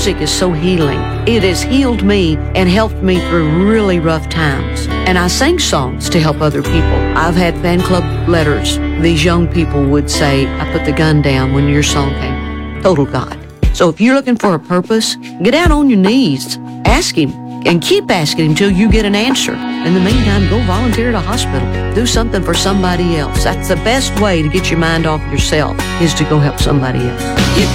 music is so healing. It has healed me and helped me through really rough times. And I sang songs to help other people. I've had fan club letters. These young people would say, I put the gun down when your song came. Total God. So if you're looking for a purpose, get down on your knees, ask Him, and keep asking Him till you get an answer. In the meantime, go volunteer at a hospital. Do something for somebody else. That's the best way to get your mind off yourself, is to go help somebody else.